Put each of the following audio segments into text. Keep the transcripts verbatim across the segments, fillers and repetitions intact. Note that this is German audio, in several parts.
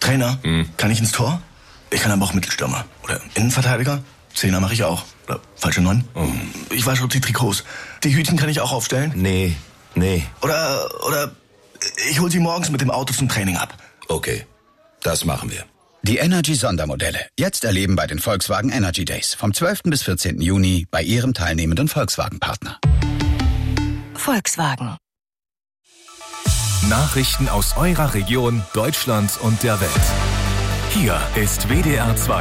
Trainer, Hm. kann ich ins Tor? Ich kann aber auch Mittelstürmer. Oder Innenverteidiger? Zehner mache ich auch. Oder falsche Neun? Oh. Ich wasche auch die Trikots. Die Hütchen kann ich auch aufstellen? Nee, nee. Oder, oder ich hol sie morgens mit dem Auto zum Training ab. Okay, das machen wir. Die Energy-Sondermodelle. Jetzt erleben bei den Volkswagen Energy Days. Vom zwölften bis vierzehnten Juni bei Ihrem teilnehmenden Volkswagen-Partner. Volkswagen. Nachrichten aus eurer Region, Deutschland und der Welt. Hier ist W D R zwei.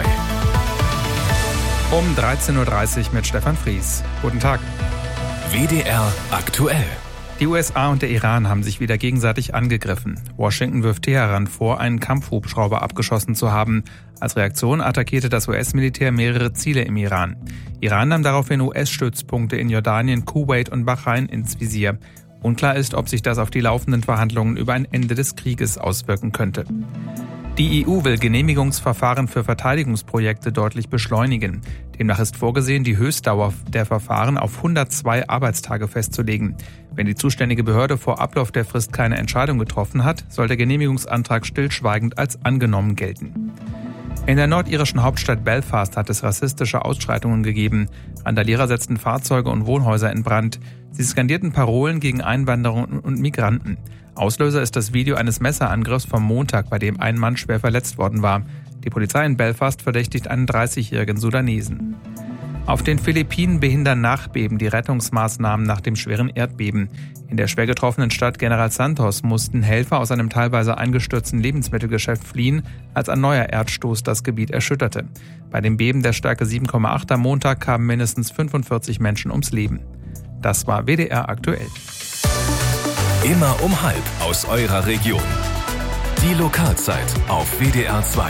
Um dreizehn Uhr dreißig mit Stefan Fries. Guten Tag. W D R aktuell. Die U S A und der Iran haben sich wieder gegenseitig angegriffen. Washington wirft Teheran vor, einen Kampfhubschrauber abgeschossen zu haben. Als Reaktion attackierte das U S-Militär mehrere Ziele im Iran. Iran nahm daraufhin U S-Stützpunkte in Jordanien, Kuwait und Bahrain ins Visier. Unklar ist, ob sich das auf die laufenden Verhandlungen über ein Ende des Krieges auswirken könnte. Die E U will Genehmigungsverfahren für Verteidigungsprojekte deutlich beschleunigen. Demnach ist vorgesehen, die Höchstdauer der Verfahren auf hundertzwei Arbeitstage festzulegen. Wenn die zuständige Behörde vor Ablauf der Frist keine Entscheidung getroffen hat, soll der Genehmigungsantrag stillschweigend als angenommen gelten. In der nordirischen Hauptstadt Belfast hat es rassistische Ausschreitungen gegeben. Randalierer setzten Fahrzeuge und Wohnhäuser in Brand. Sie skandierten Parolen gegen Einwanderer und Migranten. Auslöser ist das Video eines Messerangriffs vom Montag, bei dem ein Mann schwer verletzt worden war. Die Polizei in Belfast verdächtigt einen dreißigjährigen Sudanesen. Auf den Philippinen behindern Nachbeben die Rettungsmaßnahmen nach dem schweren Erdbeben. In der schwer getroffenen Stadt General Santos mussten Helfer aus einem teilweise eingestürzten Lebensmittelgeschäft fliehen, als ein neuer Erdstoß das Gebiet erschütterte. Bei dem Beben der Stärke sieben Komma acht am Montag kamen mindestens fünfundvierzig Menschen ums Leben. Das war W D R aktuell. Immer um halb aus eurer Region. Die Lokalzeit auf W D R zwei.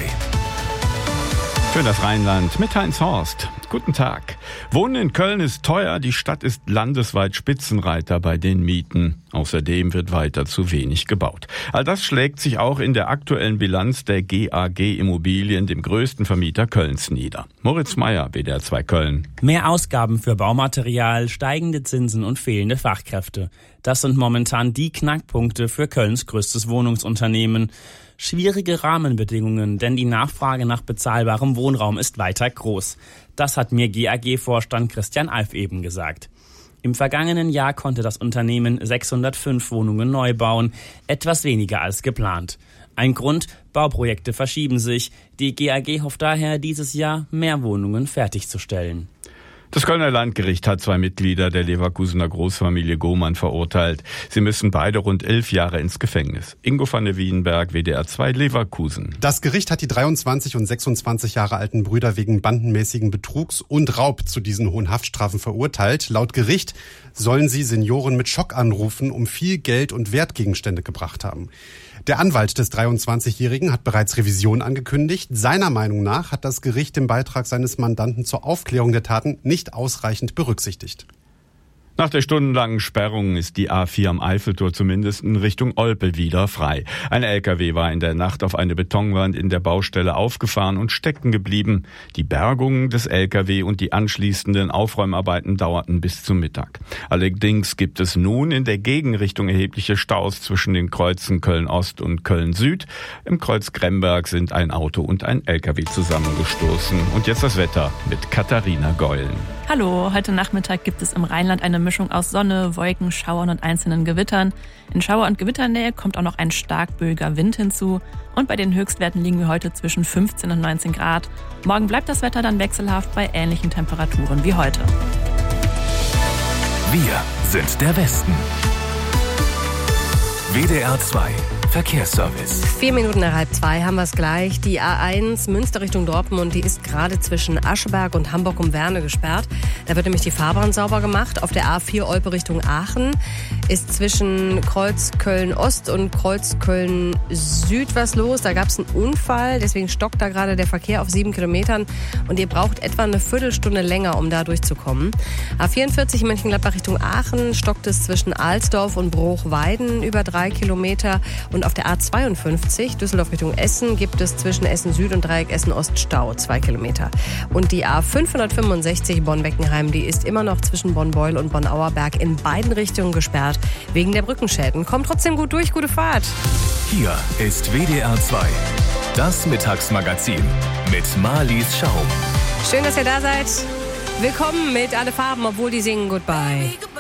Für das Rheinland mit Heinz Horst. Guten Tag. Wohnen in Köln ist teuer, die Stadt ist landesweit Spitzenreiter bei den Mieten. Außerdem wird weiter zu wenig gebaut. All das schlägt sich auch in der aktuellen Bilanz der G A G Immobilien, dem größten Vermieter Kölns, nieder. Moritz Meyer, W D R zwei Köln. Mehr Ausgaben für Baumaterial, steigende Zinsen und fehlende Fachkräfte. Das sind momentan die Knackpunkte für Kölns größtes Wohnungsunternehmen. Schwierige Rahmenbedingungen, denn die Nachfrage nach bezahlbarem Wohnraum ist weiter groß. Das hat mir G A G-Vorstand Christian Alf eben gesagt. Im vergangenen Jahr konnte das Unternehmen sechshundertfünf Wohnungen neu bauen, etwas weniger als geplant. Ein Grund, Bauprojekte verschieben sich. Die G A G hofft daher, dieses Jahr mehr Wohnungen fertigzustellen. Das Kölner Landgericht hat zwei Mitglieder der Leverkusener Großfamilie Gohmann verurteilt. Sie müssen beide rund elf Jahre ins Gefängnis. Ingo van der Wienberg, W D R zwei Leverkusen. Das Gericht hat die dreiundzwanzig und sechsundzwanzig Jahre alten Brüder wegen bandenmäßigen Betrugs und Raub zu diesen hohen Haftstrafen verurteilt. Laut Gericht sollen sie Senioren mit Schockanrufen um viel Geld und Wertgegenstände gebracht haben. Der Anwalt des dreiundzwanzigjährigen hat bereits Revision angekündigt. Seiner Meinung nach hat das Gericht den Beitrag seines Mandanten zur Aufklärung der Taten nicht ausreichend berücksichtigt. Nach der stundenlangen Sperrung ist die A vier am Eiffeltor zumindest in Richtung Olpe wieder frei. Ein L K W war in der Nacht auf eine Betonwand in der Baustelle aufgefahren und stecken geblieben. Die Bergung des L K W und die anschließenden Aufräumarbeiten dauerten bis zum Mittag. Allerdings gibt es nun in der Gegenrichtung erhebliche Staus zwischen den Kreuzen Köln-Ost und Köln-Süd. Im Kreuz Gremberg sind ein Auto und ein L K W zusammengestoßen. Und jetzt das Wetter mit Katharina Geulen. Hallo, heute Nachmittag gibt es im Rheinland eine Mischung aus Sonne, Wolken, Schauern und einzelnen Gewittern. In Schauer- und Gewitternähe kommt auch noch ein stark böiger Wind hinzu. Und bei den Höchstwerten liegen wir heute zwischen fünfzehn und neunzehn Grad. Morgen bleibt das Wetter dann wechselhaft bei ähnlichen Temperaturen wie heute. Wir sind der Westen. W D R zwei Verkehrsservice. Vier Minuten nach halb zwei haben wir es gleich. Die A eins Münster Richtung Dortmund, die ist gerade zwischen Ascheberg und Hamburg um Werne gesperrt. Da wird nämlich die Fahrbahn sauber gemacht. Auf der A vier Olpe Richtung Aachen ist zwischen Kreuz Köln-Ost und Kreuz Köln-Süd was los. Da gab es einen Unfall, deswegen stockt da gerade der Verkehr auf sieben Kilometern. Und ihr braucht etwa eine Viertelstunde länger, um da durchzukommen. A vierundvierzig Mönchengladbach Richtung Aachen stockt es zwischen Alsdorf und Bruchweiden über drei Kilometer. Und auf der A zweiundfünfzig Düsseldorf Richtung Essen gibt es zwischen Essen Süd und Dreieck Essen Ost Stau, zwei Kilometer. Und die A fünfhundertfünfundsechzig Bonn-Beckenheim, die ist immer noch zwischen Bonn-Beuel und Bonn-Auerberg in beiden Richtungen gesperrt, wegen der Brückenschäden. Kommt trotzdem gut durch, gute Fahrt. Hier ist W D R zwei. Das Mittagsmagazin mit Marlies Schaum. Schön, dass ihr da seid. Willkommen mit Alle Farben, obwohl die singen Goodbye.